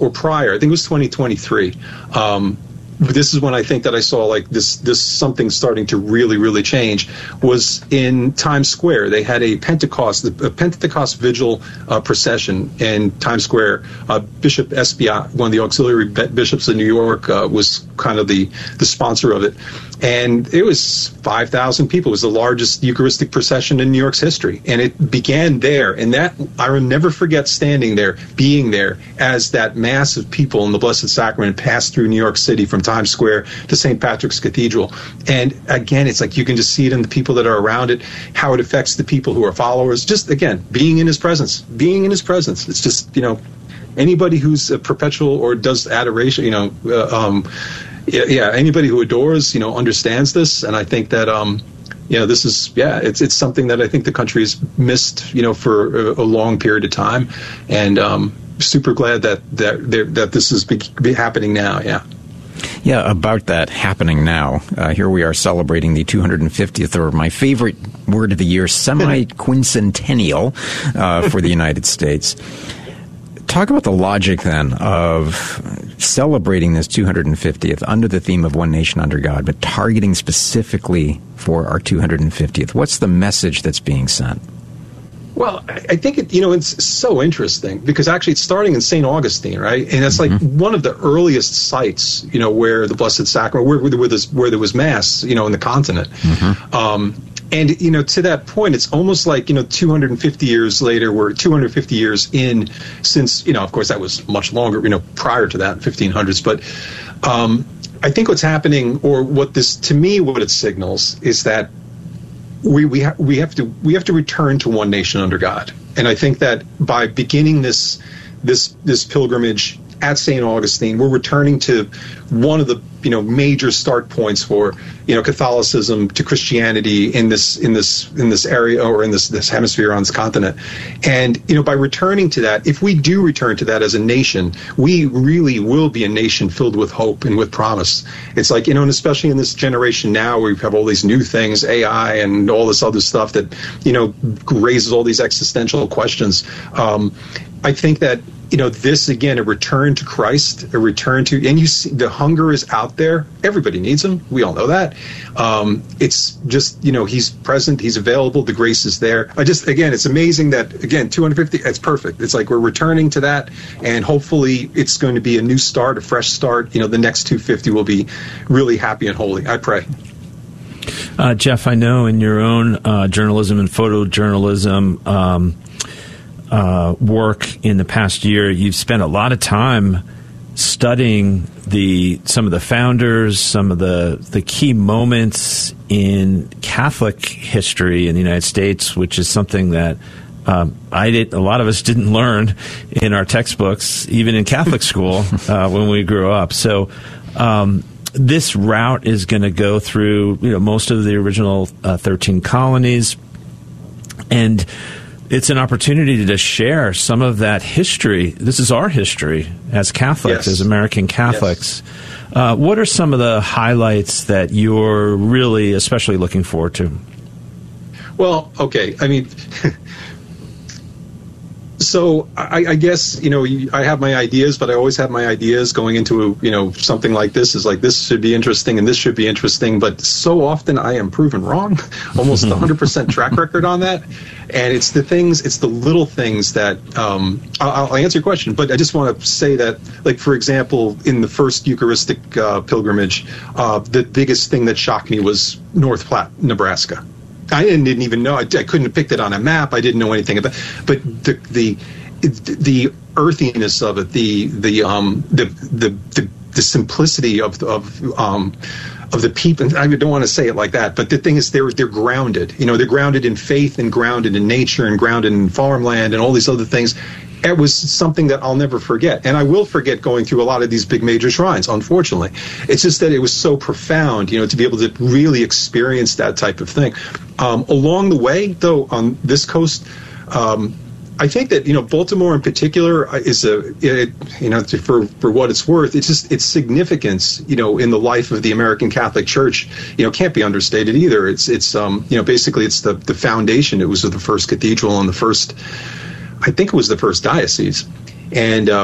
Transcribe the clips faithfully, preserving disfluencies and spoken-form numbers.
or prior, I think it was twenty twenty-three. Um, this is when I think that I saw like this this something starting to really really change. Was in Times Square. They had a Pentecost a Pentecost vigil uh, procession in Times Square. Uh, Bishop Esbiat, one of the auxiliary bishops of New York, uh, was kind of the the sponsor of it, and it was five thousand people. It was the largest Eucharistic procession in New York's history, and it began there. And that I will never forget standing there, being there as that mass of people in the Blessed Sacrament passed through New York City from Times Square to Saint Patrick's Cathedral. And again, it's like you can just see it in the people that are around it, how it affects the people who are followers. Just again, being in his presence, being in his presence. It's just, you know, anybody who's a perpetual or does adoration, you know, uh, um, yeah, yeah, anybody who adores, you know, understands this. And I think that, um, you know, this is, yeah, it's it's something that I think the country has missed, you know, for a, a long period of time. And um, super glad that that that this is be, be happening now. Yeah. Yeah, about that happening now. Uh, here we are celebrating the two hundred fiftieth, or my favorite word of the year, semi-quincentennial uh, for the United States. Talk about the logic, then, of celebrating this two hundred fiftieth under the theme of One Nation Under God, but targeting specifically for our two hundred fiftieth. What's the message that's being sent? Well, I think, it, you know, it's so interesting because actually it's starting in Saint Augustine, right? And it's like mm-hmm. one of the earliest sites, you know, where the Blessed Sacrament, where, where, there, where there was Mass, you know, in the continent. Mm-hmm. Um, and, you know, to that point, it's almost like, you know, two hundred fifty years later, we're two hundred fifty years in since, you know, of course, that was much longer, you know, prior to that, fifteen hundreds. But um, I think what's happening, or what this, to me, what it signals is that We we, ha- we have to we have to return to one nation under God, and I think that by beginning this this this pilgrimage at Saint Augustine, we're returning to one of the you know major start points for you know Catholicism to Christianity in this in this in this area or in this this hemisphere on this continent, and you know by returning to that, if we do return to that as a nation, we really will be a nation filled with hope and with promise. It's like you know, and especially in this generation now, where we have all these new things, A I and all this other stuff that you know raises all these existential questions. Um, I think that. You know, this, again, a return to Christ, a return to, and you see the hunger is out there. Everybody needs him. We all know that. Um, it's just, you know, he's present, he's available, the grace is there. I just, again, it's amazing that, again, two hundred fifty, it's perfect. It's like we're returning to that, and hopefully it's going to be a new start, a fresh start. You know, the next two hundred fifty will be really happy and holy. I pray. Uh, Jeff, I know in your own uh, journalism and photojournalism, um, Uh, work in the past year, you've spent a lot of time studying the some of the founders, some of the the key moments in Catholic history in the United States, which is something that um, I did. A lot of us didn't learn in our textbooks, even in Catholic school uh, when we grew up. So. Um, this route is going to go through, you know, most of the original uh, thirteen colonies, and it's an opportunity to share some of that history. This is our history as Catholics, yes. as American Catholics. Yes. Uh, what are some of the highlights that you're really especially looking forward to? Well, okay. I mean, so I, I guess, you know, I have my ideas, but I always have my ideas going into, you know, something like this is like, this should be interesting and this should be interesting. But so often I am proven wrong, almost one hundred percent track record on that. And it's the things, it's the little things that, um, I'll, I'll answer your question, but I just want to say that, like, for example, in the first Eucharistic uh, pilgrimage, uh, the biggest thing that shocked me was North Platte, Nebraska. I didn't, didn't even know. I, I couldn't have picked it on a map. I didn't know anything about it. But the the the earthiness of it, the the um the the the, the simplicity of of um of the people. I don't want to say it like that, but the thing is, they're they're grounded. You know, they're grounded in faith and grounded in nature and grounded in farmland and all these other things. It was something that I'll never forget. And I will forget going through a lot of these big major shrines, unfortunately. It's just that it was so profound, you know, to be able to really experience that type of thing. Um, along the way, though, on this coast, um, I think that, you know, Baltimore in particular is a, it, you know, for, for what it's worth, it's just its significance, you know, in the life of the American Catholic Church, you know, can't be understated either. It's, it's, um, you know, basically it's the, the foundation. It was the first cathedral and the first, I think it was the first diocese. And, um,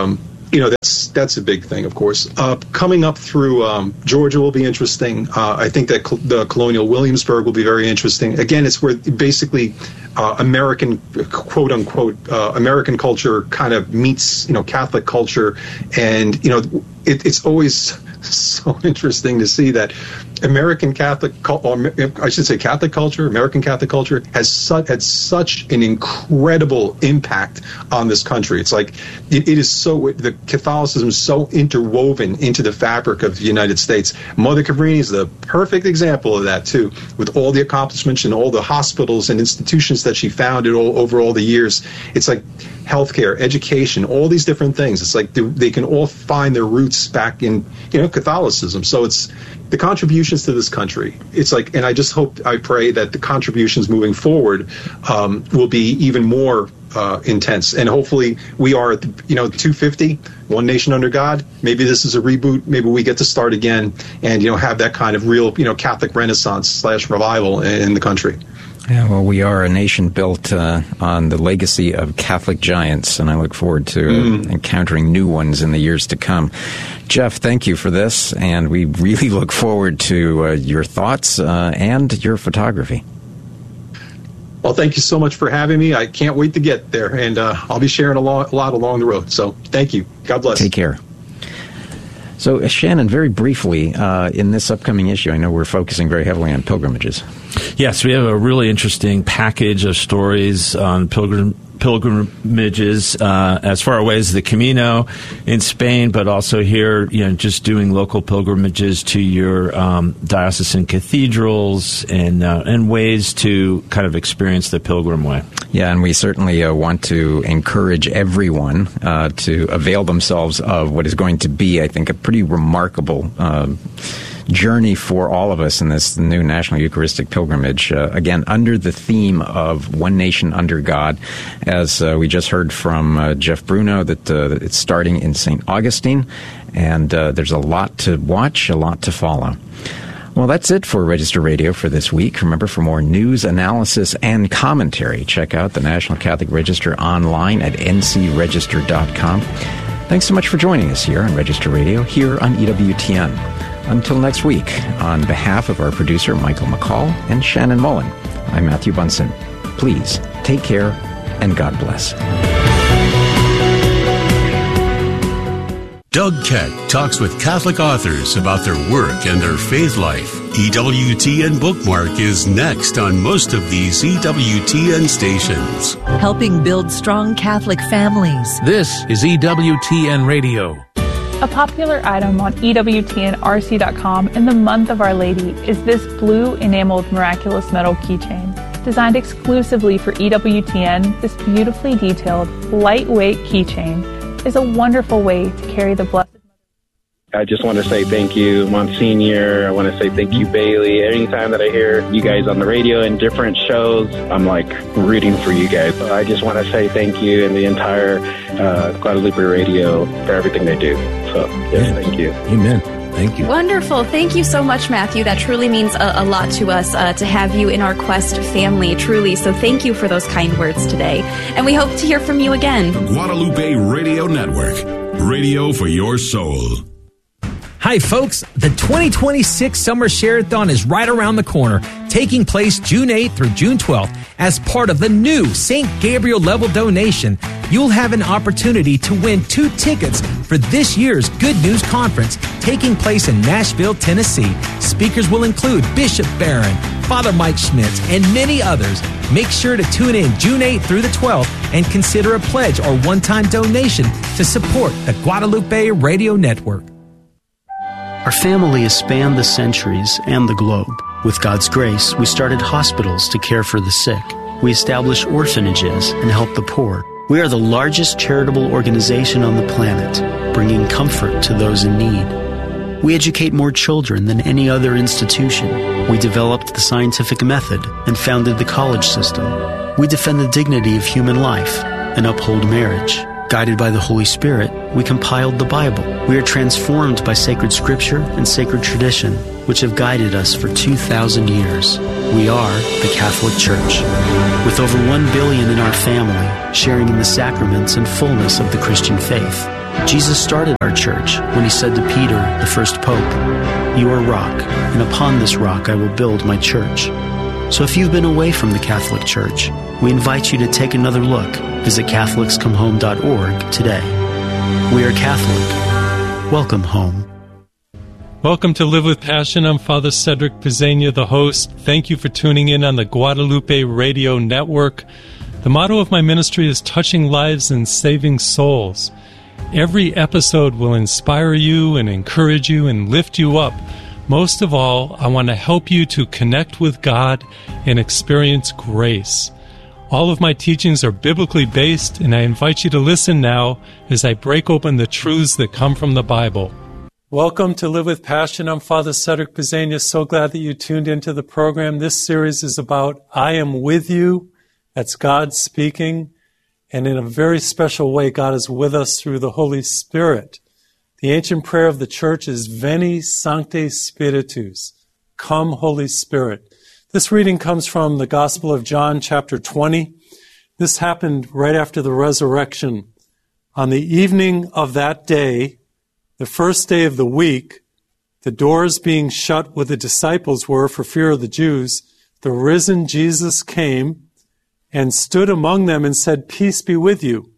you know, that's that's a big thing, of course. Uh, coming up through um, Georgia will be interesting. Uh, I think that cl- the Colonial Williamsburg will be very interesting. Again, it's where basically uh, American, quote unquote, uh, American culture kind of meets, you know, Catholic culture. And, you know, it, it's always so interesting to see that American Catholic, or I should say Catholic culture, American Catholic culture has su- had such an incredible impact on this country. It's like it, it is so, the Catholicism is so interwoven into the fabric of the United States. Mother Cabrini is the perfect example of that too, with all the accomplishments and all the hospitals and institutions that she founded all over all the years. It's like healthcare, education, all these different things. It's like they, they can all find their roots back in, you know, Catholicism. So it's the contributions to this country. It's like, and I just hope, I pray that the contributions moving forward um, will be even more uh, intense. And hopefully we are at the, you know, two fifty, One Nation Under God. Maybe this is a reboot. Maybe we get to start again and, you know, have that kind of real, you know, Catholic Renaissance slash revival in, in the country. Yeah, well, we are a nation built uh, on the legacy of Catholic giants, and I look forward to uh, mm. encountering new ones in the years to come. Jeff, thank you for this, and we really look forward to uh, your thoughts uh, and your photography. Well, thank you so much for having me. I can't wait to get there, and uh, I'll be sharing a lot, a lot along the road. So thank you. God bless. Take care. So, uh, Shannon, very briefly, uh, in this upcoming issue, I know we're focusing very heavily on pilgrimages. Yes, we have a really interesting package of stories on pilgrim pilgrimages uh, as far away as the Camino in Spain, but also here, you know, just doing local pilgrimages to your um, diocesan cathedrals and uh, and ways to kind of experience the pilgrim way. Yeah, and we certainly uh, want to encourage everyone uh, to avail themselves of what is going to be, I think, a pretty remarkable uh, journey for all of us in this new National Eucharistic Pilgrimage, uh, again, under the theme of One Nation Under God. As uh, we just heard from uh, Jeff Bruno, that uh, it's starting in Saint Augustine, and uh, there's a lot to watch, a lot to follow. Well, that's it for Register Radio for this week. Remember, for more news, analysis, and commentary, check out the National Catholic Register online at n c register dot com. Thanks so much for joining us here on Register Radio, here on E W T N. Until next week, on behalf of our producer, Michael McCall, and Shannon Mullen, I'm Matthew Bunson. Please take care, and God bless. Doug Keck talks with Catholic authors about their work and their faith life. E W T N Bookmark is next on most of these E W T N stations. Helping build strong Catholic families. This is E W T N Radio. A popular item on E W T N R C dot com in the month of Our Lady is this blue enameled miraculous metal keychain. Designed exclusively for E W T N, this beautifully detailed, lightweight keychain is a wonderful way to carry the Blessed Mother. I just want to say thank you, Monsignor. I want to say thank you, Bailey. Anytime that I hear you guys on the radio in different shows, I'm like rooting for you guys. So I just want to say thank you and the entire uh, Guadalupe Radio for everything they do. So, yes, thank you. Amen. Thank you. Wonderful. Thank you so much, Matthew. That truly means a, a lot to us uh, to have you in our Quest family, truly. So thank you for those kind words today. And we hope to hear from you again. The Guadalupe Radio Network. Radio for your soul. Hi, folks. The twenty twenty-six Summer Share-a-thon is right around the corner, taking place June eighth through June twelfth. As part of the new Saint Gabriel level donation, you'll have an opportunity to win two tickets for this year's Good News Conference taking place in Nashville, Tennessee. Speakers will include Bishop Barron, Father Mike Schmitz, and many others. Make sure to tune in June eighth through the twelfth and consider a pledge or one-time donation to support the Guadalupe Radio Network. Our family has spanned the centuries and the globe. With God's grace, we started hospitals to care for the sick. We established orphanages and help the poor. We are the largest charitable organization on the planet, bringing comfort to those in need. We educate more children than any other institution. We developed the scientific method and founded the college system. We defend the dignity of human life and uphold marriage. Guided by the Holy Spirit, we compiled the Bible. We are transformed by sacred scripture and sacred tradition, which have guided us for two thousand years. We are the Catholic Church. With over one billion in our family, sharing in the sacraments and fullness of the Christian faith. Jesus started our church when he said to Peter, the first pope, "You are rock, and upon this rock I will build my church." So if you've been away from the Catholic Church, we invite you to take another look. Visit Catholics Come Home dot org today. We are Catholic. Welcome home. Welcome to Live with Passion. I'm Father Cedric Pizzania, the host. Thank you for tuning in on the Guadalupe Radio Network. The motto of my ministry is touching lives and saving souls. Every episode will inspire you and encourage you and lift you up. Most of all, I want to help you to connect with God and experience grace. All of my teachings are biblically based, and I invite you to listen now as I break open the truths that come from the Bible. Welcome to Live with Passion. I'm Father Cedric Pizzania. So glad that you tuned into the program. This series is about I am with you. That's God speaking. And in a very special way, God is with us through the Holy Spirit. The ancient prayer of the Church is Veni Sancte Spiritus. Come, Holy Spirit. This reading comes from the Gospel of John, chapter twenty. This happened right after the resurrection. On the evening of that day, the first day of the week, the doors being shut where the disciples were for fear of the Jews, the risen Jesus came and stood among them and said, "Peace be with you."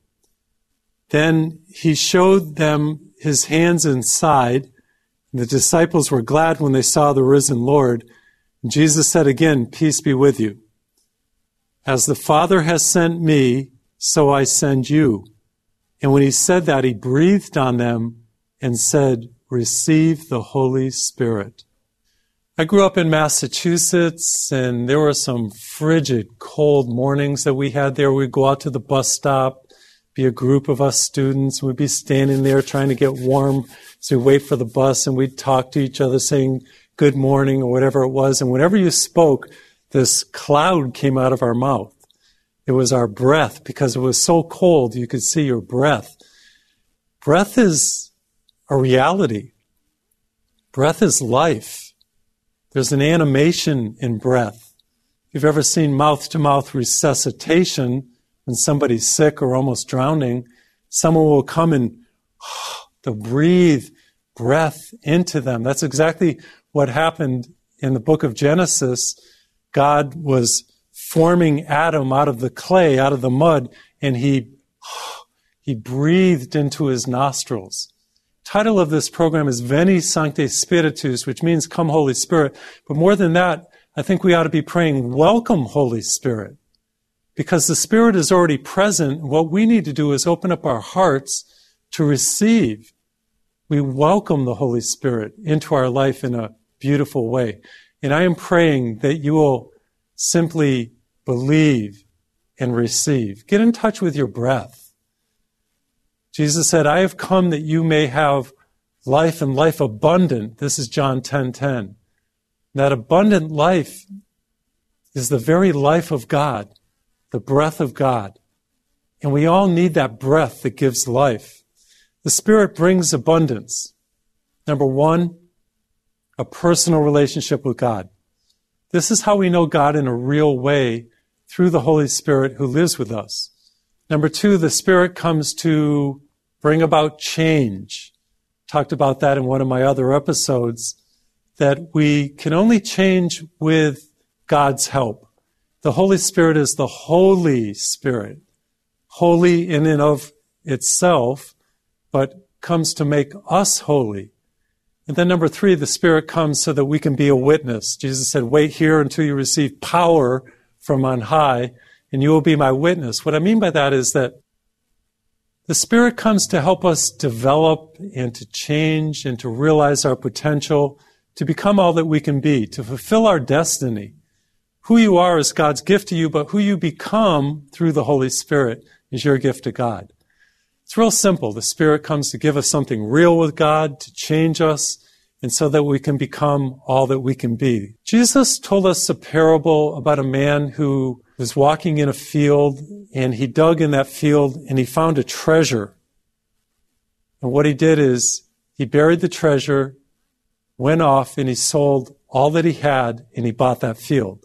Then he showed them his hands and side. And the disciples were glad when they saw the risen Lord. And Jesus said again, "Peace be with you. As the Father has sent me, so I send you." And when he said that, he breathed on them and said, "Receive the Holy Spirit." I grew up in Massachusetts, and there were some frigid, cold mornings that we had there. We'd go out to the bus stop, be a group of us students. We'd be standing there trying to get warm as we wait for the bus, and we'd talk to each other saying good morning or whatever it was. And whenever you spoke, this cloud came out of our mouth. It was our breath, because it was so cold you could see your breath. Breath is a reality. Breath is life. There's an animation in breath. If you've ever seen mouth-to-mouth resuscitation, when somebody's sick or almost drowning, someone will come and they'll breathe breath into them. That's exactly what happened in the book of Genesis. God was forming Adam out of the clay, out of the mud, and he, he breathed into his nostrils. Title of this program is Veni Sancte Spiritus, which means come Holy Spirit. But more than that, I think we ought to be praying, welcome Holy Spirit. Because the Spirit is already present. What we need to do is open up our hearts to receive. We welcome the Holy Spirit into our life in a beautiful way. And I am praying that you will simply believe and receive. Get in touch with your breath. Jesus said, "I have come that you may have life and life abundant." This is John ten ten. That abundant life is the very life of God, the breath of God. And we all need that breath that gives life. The Spirit brings abundance. Number one, a personal relationship with God. This is how we know God in a real way, through the Holy Spirit who lives with us. Number two, the Spirit comes to bring about change. Talked about that in one of my other episodes, that we can only change with God's help. The Holy Spirit is the Holy Spirit, holy in and of itself, but comes to make us holy. And then number three, the Spirit comes so that we can be a witness. Jesus said, "Wait here until you receive power from on high, and you will be my witness." What I mean by that is that the Spirit comes to help us develop and to change and to realize our potential, to become all that we can be, to fulfill our destiny. Who you are is God's gift to you, but who you become through the Holy Spirit is your gift to God. It's real simple. The Spirit comes to give us something real with God, to change us, and so that we can become all that we can be. Jesus told us a parable about a man who was walking in a field, and he dug in that field, and he found a treasure. And what he did is he buried the treasure, went off, and he sold all that he had, and he bought that field.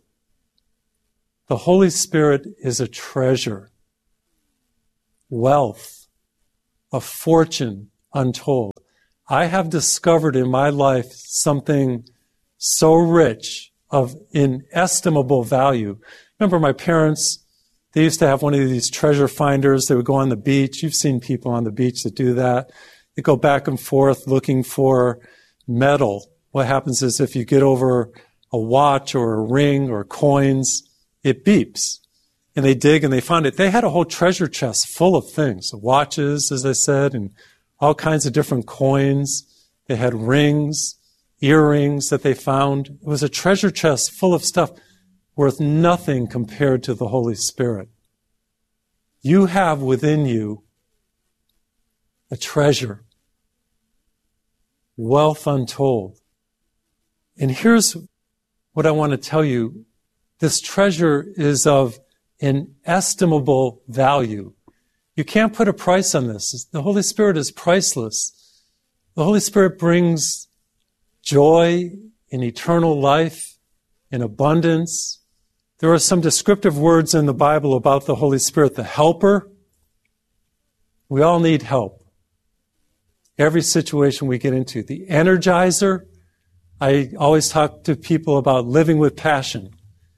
The Holy Spirit is a treasure, wealth, a fortune untold. I have discovered in my life something so rich of inestimable value. Remember my parents, they used to have one of these treasure finders. They would go on the beach. You've seen people on the beach that do that. They go back and forth looking for metal. What happens is if you get over a watch or a ring or coins, it beeps. And they dig and they found it. They had a whole treasure chest full of things, watches, as I said, and all kinds of different coins. They had rings, earrings that they found. It was a treasure chest full of stuff worth nothing compared to the Holy Spirit. You have within you a treasure, wealth untold. And here's what I want to tell you. This treasure is of inestimable value. You can't put a price on this. The Holy Spirit is priceless. The Holy Spirit brings joy in eternal life, in abundance. There are some descriptive words in the Bible about the Holy Spirit. The helper. We all need help. Every situation we get into. The energizer. I always talk to people about living with passion.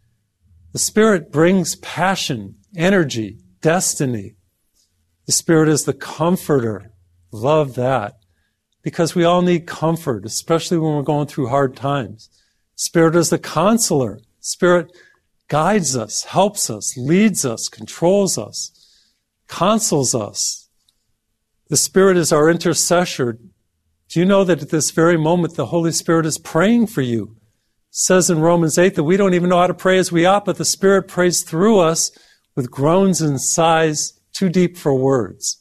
The Spirit brings passion, energy, destiny. The Spirit is the comforter. Love that. Because we all need comfort, especially when we're going through hard times. Spirit is the consoler. Spirit guides us, helps us, leads us, controls us, consoles us. The Spirit is our intercessor. Do you know that at this very moment the Holy Spirit is praying for you? It says in Romans eight that we don't even know how to pray as we ought, but the Spirit prays through us with groans and sighs too deep for words.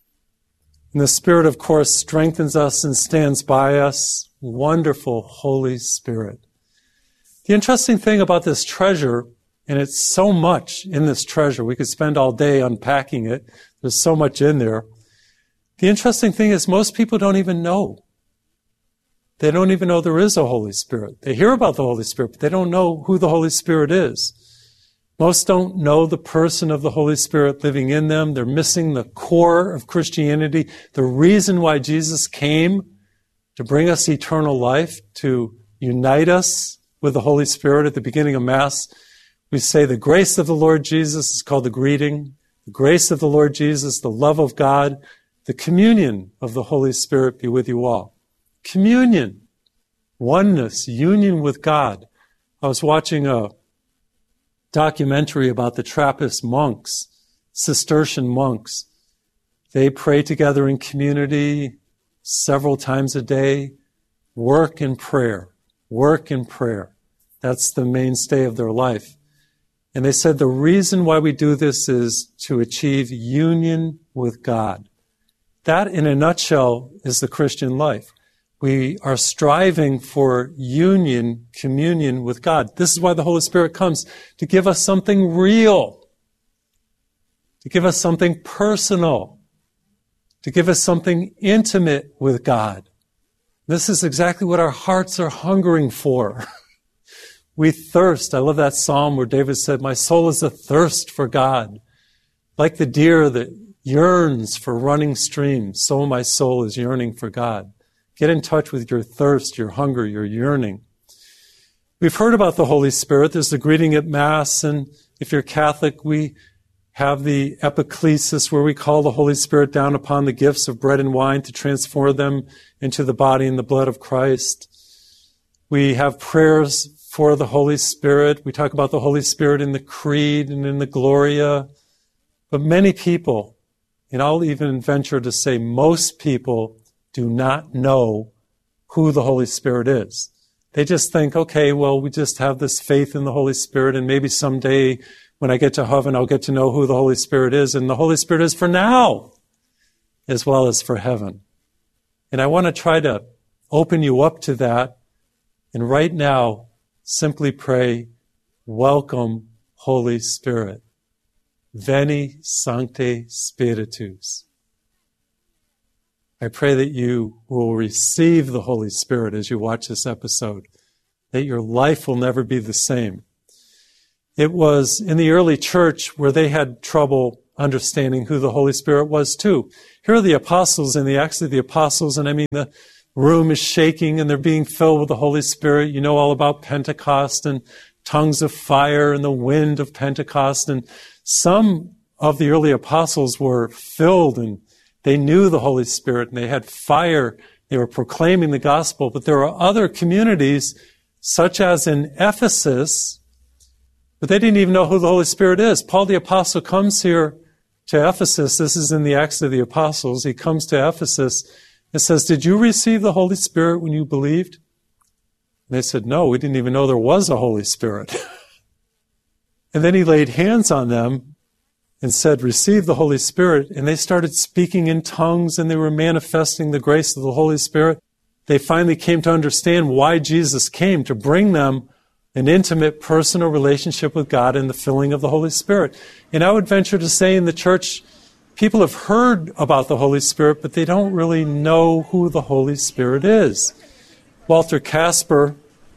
And the Spirit, of course, strengthens us and stands by us. Wonderful Holy Spirit. The interesting thing about this treasure, and it's so much in this treasure, we could spend all day unpacking it. There's so much in there. The interesting thing is most people don't even know. They don't even know there is a Holy Spirit. They hear about the Holy Spirit, but they don't know who the Holy Spirit is. Most don't know the person of the Holy Spirit living in them. They're missing the core of Christianity, the reason why Jesus came to bring us eternal life, to unite us with the Holy Spirit. At the beginning of Mass, we say the grace of the Lord Jesus is called the greeting. The grace of the Lord Jesus, the love of God, the communion of the Holy Spirit be with you all. Communion, oneness, union with God. I was watching a documentary about the Trappist monks, Cistercian monks. They pray together in community several times a day, work in prayer, work in prayer. That's the mainstay of their life. And they said the reason why we do this is to achieve union with God. That, in a nutshell, is the Christian life. We are striving for union, communion with God. This is why the Holy Spirit comes, to give us something real, to give us something personal, to give us something intimate with God. This is exactly what our hearts are hungering for. We thirst. I love that psalm where David said, my soul is athirst for God. Like the deer that yearns for running streams, so my soul is yearning for God. Get in touch with your thirst, your hunger, your yearning. We've heard about the Holy Spirit. There's the greeting at Mass, and if you're Catholic, we have the epiclesis where we call the Holy Spirit down upon the gifts of bread and wine to transform them into the body and the blood of Christ. We have prayers for the Holy Spirit. We talk about the Holy Spirit in the Creed and in the Gloria. But many people, and I'll even venture to say most people, do not know who the Holy Spirit is. They just think, okay, well, we just have this faith in the Holy Spirit, and maybe someday when I get to heaven, I'll get to know who the Holy Spirit is. And the Holy Spirit is for now, as well as for heaven. And I want to try to open you up to that. And right now, simply pray, welcome, Holy Spirit. Veni Sancte Spiritus. I pray that you will receive the Holy Spirit as you watch this episode, that your life will never be the same. It was in the early church where they had trouble understanding who the Holy Spirit was too. Here are the apostles in the Acts of the Apostles, and I mean, the room is shaking and they're being filled with the Holy Spirit. You know all about Pentecost and tongues of fire and the wind of Pentecost. And some of the early apostles were filled and they knew the Holy Spirit and they had fire. They were proclaiming the gospel. But there are other communities, such as in Ephesus, but they didn't even know who the Holy Spirit is. Paul the Apostle comes here to Ephesus. This is in the Acts of the Apostles. He comes to Ephesus and says, did you receive the Holy Spirit when you believed? And they said, no, we didn't even know there was a Holy Spirit. And then he laid hands on them and said, receive the Holy Spirit. And they started speaking in tongues and they were manifesting the grace of the Holy Spirit. They finally came to understand why Jesus came, to bring them an intimate personal relationship with God and the filling of the Holy Spirit. And I would venture to say in the church, people have heard about the Holy Spirit, but they don't really know who the Holy Spirit is. Walter Casper,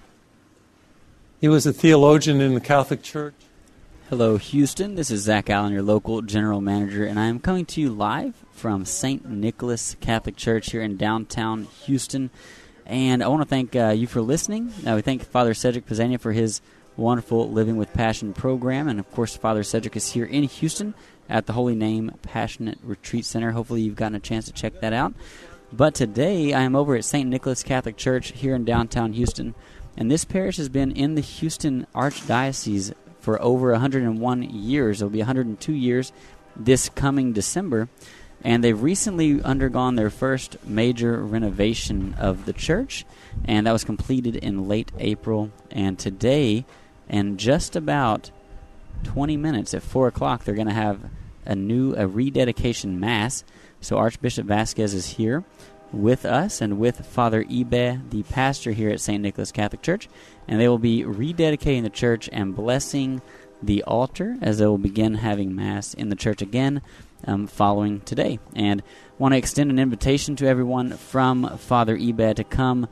he was a theologian in the Catholic Church. Hello, Houston. This is Zach Allen, your local general manager, and I am coming to you live from Saint Nicholas Catholic Church here in downtown Houston. And I want to thank uh, you for listening. Uh, we thank Father Cedric Pisania for his wonderful Living with Passion program. And, of course, Father Cedric is here in Houston at the Holy Name Passionate Retreat Center. Hopefully you've gotten a chance to check that out. But today I am over at Saint Nicholas Catholic Church here in downtown Houston. And this parish has been in the Houston Archdiocese for over one hundred one years. It will be one hundred two years this coming December. And they've recently undergone their first major renovation of the church, and that was completed in late April. And today, in just about twenty minutes at four o'clock, they're going to have a new a rededication Mass. So Archbishop Vasquez is here with us and with Father Ibe, the pastor here at Saint Nicholas Catholic Church, and they will be rededicating the church and blessing the altar as they will begin having Mass in the church again um, following today. And want to extend an invitation to everyone from Father Ibe to come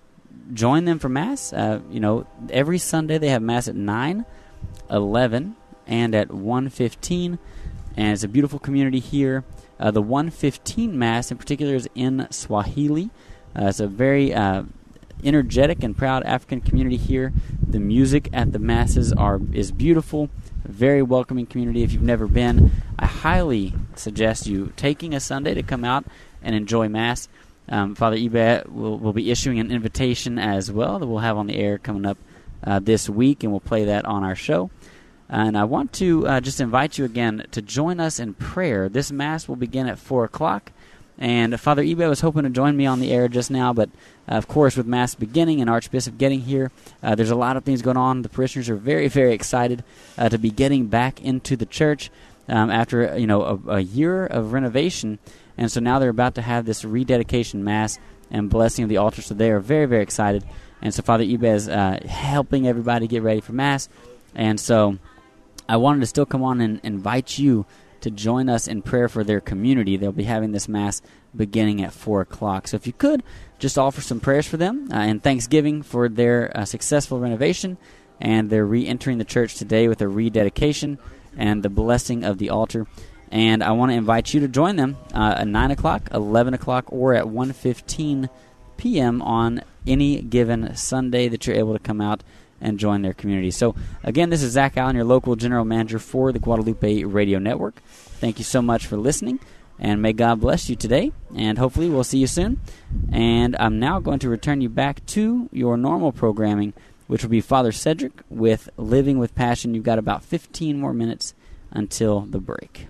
join them for Mass. Uh, you know, every Sunday they have Mass at nine, eleven, and at one fifteen, and it's a beautiful community here. Uh, the one fifteen Mass in particular is in Swahili. Uh, it's a very uh, energetic and proud African community here. The music at the Masses are is beautiful, very welcoming community. If you've never been, I highly suggest you taking a Sunday to come out and enjoy Mass. Um, Father Ibe will, will be issuing an invitation as well that we'll have on the air coming up uh, this week, and we'll play that on our show. And I want to uh, just invite you again to join us in prayer. This Mass will begin at four o'clock. And Father Ibe was hoping to join me on the air just now, but uh, of course with Mass beginning and Archbishop getting here, uh, there's a lot of things going on. The parishioners are very, very excited uh, to be getting back into the church um, after you know a, a year of renovation. And so now they're about to have this rededication Mass and blessing of the altar. So they are very, very excited. And so Father Ibe is uh, helping everybody get ready for Mass. And so I wanted to still come on and invite you to join us in prayer for their community. They'll be having this Mass beginning at four o'clock. So if you could, just offer some prayers for them uh, and thanksgiving for their uh, successful renovation, and they're re-entering the church today with a rededication and the blessing of the altar. And I want to invite you to join them uh, at nine o'clock, eleven o'clock, or at one fifteen p.m. on any given Sunday that you're able to come out and join their community. So, again, this is Zach Allen, your local general manager for the Guadalupe Radio Network. Thank you so much for listening, and may God bless you today, and hopefully we'll see you soon. And I'm now going to return you back to your normal programming, which will be Father Cedric with Living with Passion. You've got about fifteen more minutes until the break.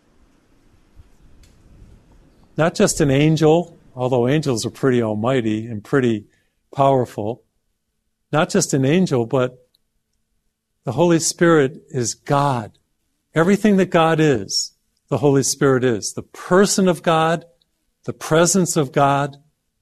Not just an angel, although angels are pretty almighty and pretty powerful. Not just an angel, but the Holy Spirit is God. Everything that God is, the Holy Spirit is. The person of God, the presence of God,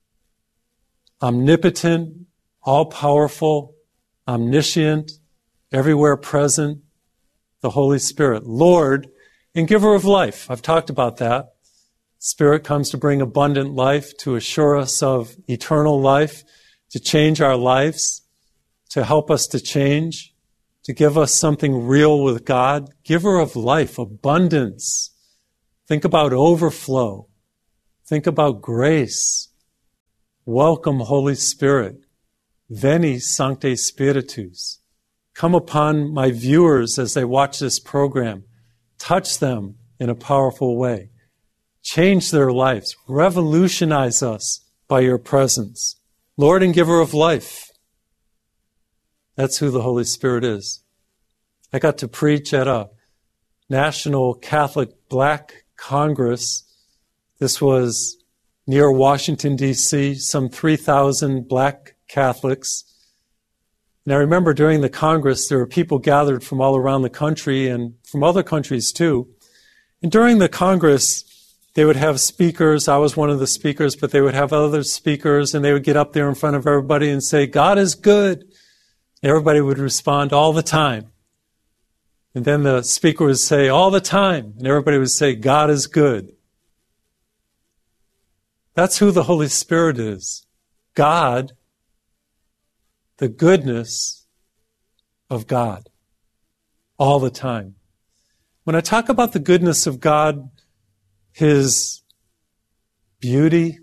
omnipotent, all-powerful, omniscient, everywhere present, the Holy Spirit. Lord and giver of life. I've talked about that. Spirit comes to bring abundant life, to assure us of eternal life, to change our lives, to help us to change, to give us something real with God, giver of life, abundance. Think about overflow. Think about grace. Welcome, Holy Spirit. Veni, Sancte Spiritus. Come upon my viewers as they watch this program. Touch them in a powerful way. Change their lives. Revolutionize us by your presence. Lord and giver of life. That's who the Holy Spirit is. I got to preach at a National Catholic Black Congress. This was near Washington, D C, some three thousand black Catholics. And I remember during the Congress, there were people gathered from all around the country and from other countries too. And during the Congress, they would have speakers. I was one of the speakers, but they would have other speakers, and they would get up there in front of everybody and say, God is good. Everybody would respond all the time. And then the speaker would say, all the time. And everybody would say, God is good. That's who the Holy Spirit is. God, the goodness of God, all the time. When I talk about the goodness of God, His beauty,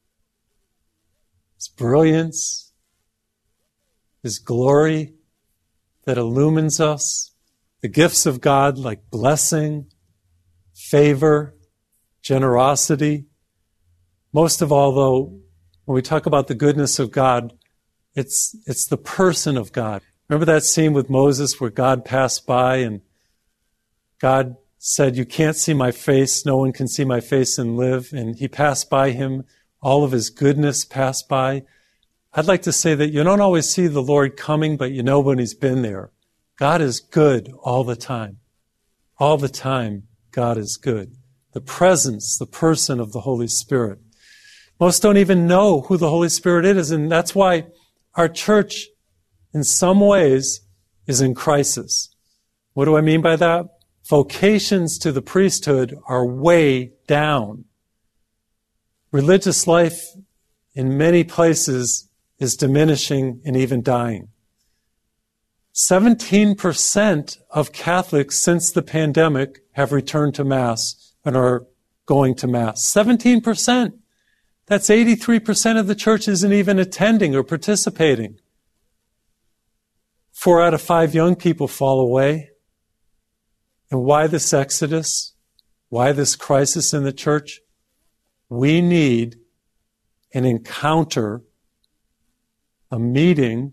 His brilliance, His glory that illumines us, the gifts of God like blessing, favor, generosity. Most of all, though, when we talk about the goodness of God, it's it's the person of God. Remember that scene with Moses where God passed by and God said, you can't see my face, no one can see my face and live. And he passed by him, all of his goodness passed by. I'd like to say that you don't always see the Lord coming, but you know when He's been there. God is good all the time. All the time, God is good. The presence, the person of the Holy Spirit. Most don't even know who the Holy Spirit is, and that's why our church, in some ways, is in crisis. What do I mean by that? Vocations to the priesthood are way down. Religious life in many places is diminishing and even dying. seventeen percent of Catholics since the pandemic have returned to Mass and are going to Mass. seventeen percent. That's eighty-three percent of the church isn't even attending or participating. Four out of five young people fall away. And why this exodus? Why this crisis in the church? We need an encounter, a meeting,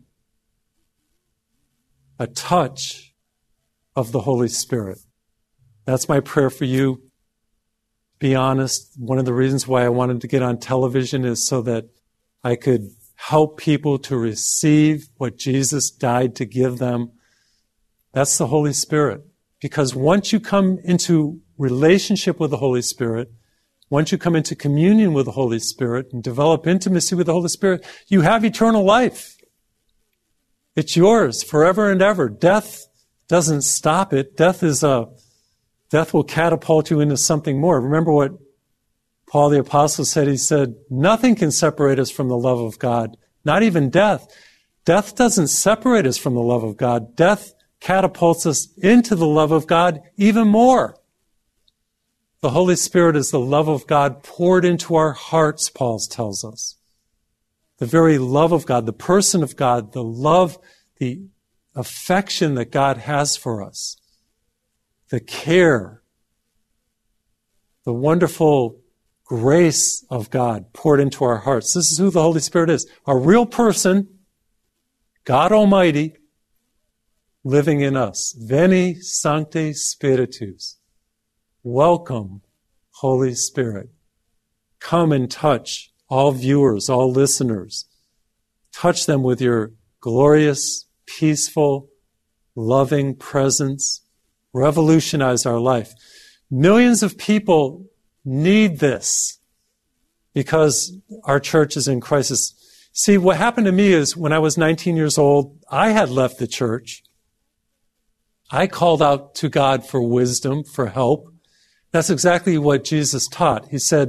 a touch of the Holy Spirit. That's my prayer for you. Be honest, one of the reasons why I wanted to get on television is so that I could help people to receive what Jesus died to give them. That's the Holy Spirit. Because once you come into relationship with the Holy Spirit, once you come into communion with the Holy Spirit and develop intimacy with the Holy Spirit, you have eternal life. It's yours forever and ever. Death doesn't stop it. Death is a, death will catapult you into something more. Remember what Paul the Apostle said? He said, nothing can separate us from the love of God, not even death. Death doesn't separate us from the love of God. Death catapults us into the love of God even more. The Holy Spirit is the love of God poured into our hearts, Paul tells us. The very love of God, the person of God, the love, the affection that God has for us, the care, the wonderful grace of God poured into our hearts. This is who the Holy Spirit is. A real person, God Almighty, living in us. Veni, Sancte Spiritus. Welcome, Holy Spirit. Come and touch all viewers, all listeners. Touch them with your glorious, peaceful, loving presence. Revolutionize our life. Millions of people need this because our church is in crisis. See, what happened to me is when I was nineteen years old, I had left the church. I called out to God for wisdom, for help. That's exactly what Jesus taught. He said,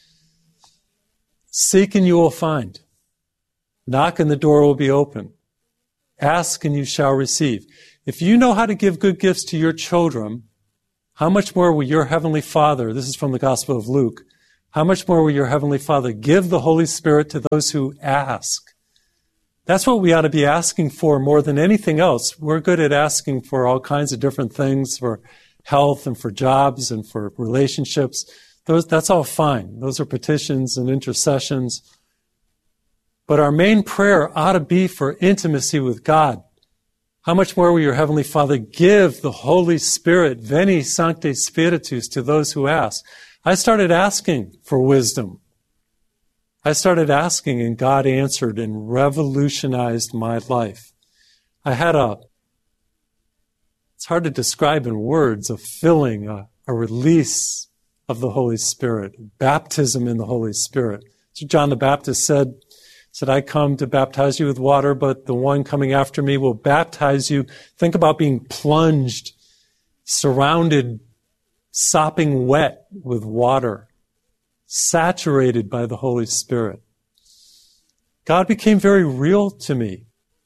seek and you will find. Knock and the door will be open. Ask and you shall receive. If you know how to give good gifts to your children, how much more will your Heavenly Father, this is from the Gospel of Luke, how much more will your Heavenly Father give the Holy Spirit to those who ask? That's what we ought to be asking for more than anything else. We're good at asking for all kinds of different things, for health and for jobs and for relationships. Those, that's all fine. Those are petitions and intercessions. But our main prayer ought to be for intimacy with God. How much more will your Heavenly Father give the Holy Spirit, Veni Sancte Spiritus, to those who ask? I started asking for wisdom. I started asking and God answered and revolutionized my life. I had a, it's hard to describe in words, a filling, a, a release of the Holy Spirit, baptism in the Holy Spirit. So John the Baptist said, said, I come to baptize you with water, but the one coming after me will baptize you. Think about being plunged, surrounded, sopping wet with water, saturated by the Holy Spirit. God became very real to me.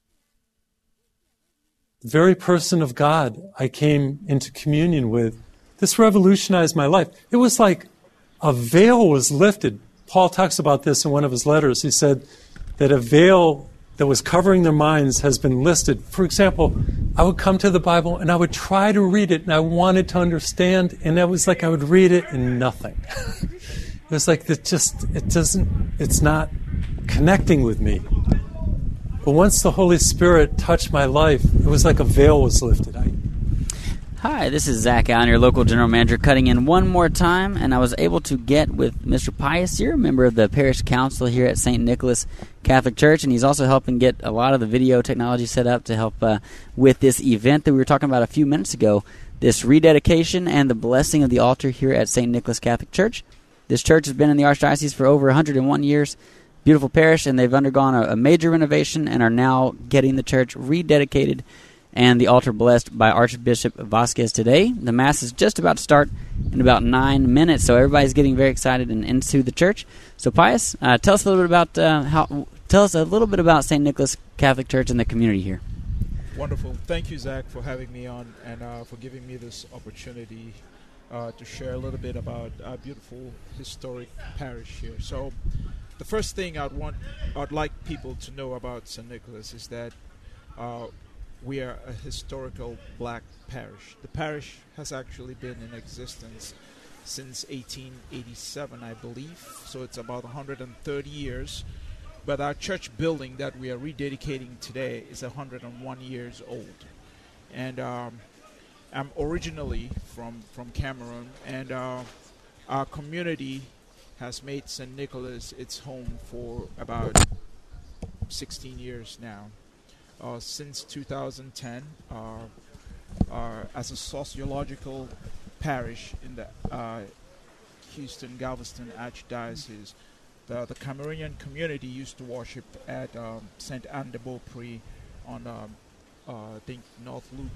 The very person of God I came into communion with, this revolutionized my life. It was like a veil was lifted. Paul talks about this in one of his letters. He said that a veil that was covering their minds has been lifted. For example, I would come to the Bible and I would try to read it and I wanted to understand, and it was like I would read it and nothing. It was like it just, it doesn't, it's not connecting with me. But once the Holy Spirit touched my life, it was like a veil was lifted. I, Hi, this is Zach Allen, your local general manager, cutting in one more time, and I was able to get with Mister Pius here, a member of the parish council here at Saint Nicholas Catholic Church, and he's also helping get a lot of the video technology set up to help uh, with this event that we were talking about a few minutes ago, this rededication and the blessing of the altar here at Saint Nicholas Catholic Church. This church has been in the Archdiocese for over one hundred one years, beautiful parish, and they've undergone a, a major renovation and are now getting the church rededicated and the altar blessed by Archbishop Vasquez today. The Mass is just about to start in about nine minutes, so everybody's getting very excited and into the church. So, Pius, uh, tell us a little bit about uh, how. Tell us a little bit about Saint Nicholas Catholic Church and the community here. Wonderful. Thank you, Zach, for having me on and uh, for giving me this opportunity uh, to share a little bit about our beautiful historic parish here. So, the first thing I'd want, I'd like people to know about Saint Nicholas is that uh, we are a historical black parish. The parish has actually been in existence since eighteen eighty-seven, I believe, so it's about one hundred thirty years. But our church building that we are rededicating today is one hundred one years old. And um, I'm originally from, from Cameroon, and uh, our community has made Saint Nicholas its home for about sixteen years now. Uh, since two thousand ten, uh, uh, as a sociological parish in the uh, Houston Galveston Archdiocese, the, the Cameroonian community used to worship at um, Saint Anne de Beaupré on um, uh, I think North Loop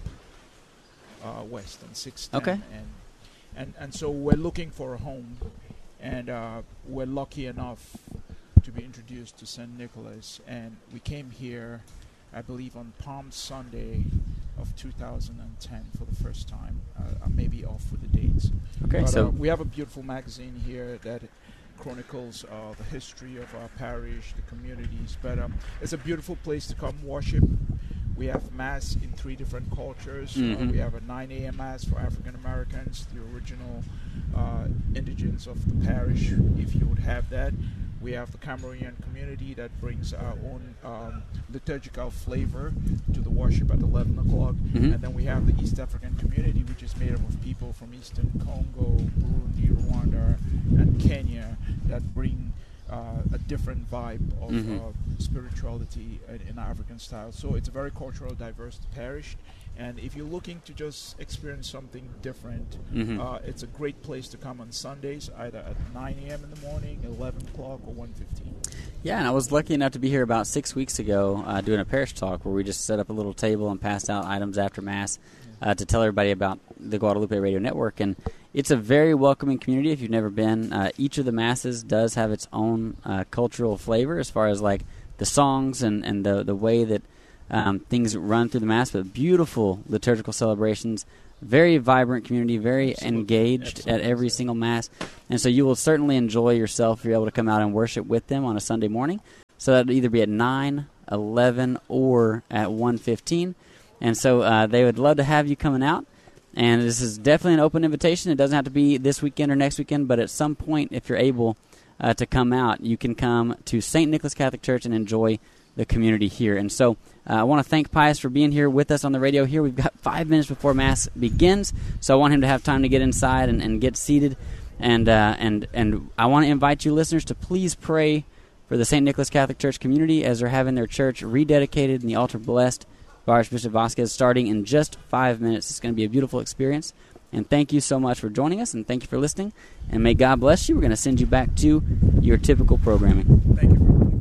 uh, West and six ten. Okay. And, and and so we're looking for a home, and uh, we're lucky enough to be introduced to Saint Nicholas, and we came here, I believe, on Palm Sunday of two thousand ten for the first time. Uh, I may be off with the dates. Okay, but, so uh, we have a beautiful magazine here that chronicles uh, the history of our parish, the communities. But um, it's a beautiful place to come worship. We have Mass in three different cultures. Mm-hmm. Uh, we have a nine a.m. Mass for African Americans, the original uh, indigents of the parish, if you would have that. We have the Cameroonian community that brings our own um, liturgical flavor to the worship at eleven o'clock. Mm-hmm. And then we have the East African community, which is made up of people from Eastern Congo, Burundi, Rwanda, and Kenya that bring uh, a different vibe of Mm-hmm. uh, spirituality in, in African style. So it's a very cultural, diverse parish. And if you're looking to just experience something different, Mhm. uh, it's a great place to come on Sundays, either at nine a.m. in the morning, eleven o'clock, or one fifteen. Yeah, and I was lucky enough to be here about six weeks ago uh, doing a parish talk where we just set up a little table and passed out items after Mass uh, to tell everybody about the Guadalupe Radio Network. And it's a very welcoming community if you've never been. Uh, each of the Masses does have its own uh, cultural flavor as far as like the songs and, and the, the way that um, things run through the Mass, but beautiful liturgical celebrations, very vibrant community, very Absolutely. engaged Excellent. at every single Mass. And so you will certainly enjoy yourself if you're able to come out and worship with them on a Sunday morning. So that will either be at nine, eleven, or at one fifteen. And so uh, they would love to have you coming out. And this is definitely an open invitation. It doesn't have to be this weekend or next weekend, but at some point, if you're able uh, to come out, you can come to Saint Nicholas Catholic Church and enjoy the community here. And so uh, I want to thank Pius for being here with us on the radio here. We've got five minutes before Mass begins, so I want him to have time to get inside and, and get seated. And, uh, and, and I want to invite you listeners to please pray for the Saint Nicholas Catholic Church community as they're having their church rededicated and the altar blessed by Archbishop Vasquez starting in just five minutes. It's going to be a beautiful experience. And thank you so much for joining us, and thank you for listening. And may God bless you. We're going to send you back to your typical programming. Thank you.